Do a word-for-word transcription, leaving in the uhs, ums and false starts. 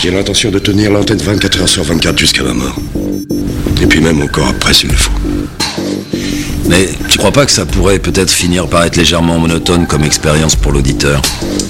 J'ai l'intention de tenir l'antenne vingt-quatre heures sur vingt-quatre jusqu'à ma mort. Et puis même encore après s'il le faut. Mais tu crois pas que ça pourrait peut-être finir par être légèrement monotone comme expérience pour l'auditeur ?